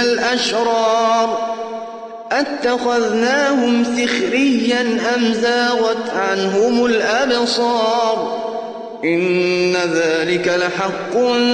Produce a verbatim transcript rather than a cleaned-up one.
الأشرار أتخذناهم سخريا أم زاغت عنهم الأبصار إن ذلك لحق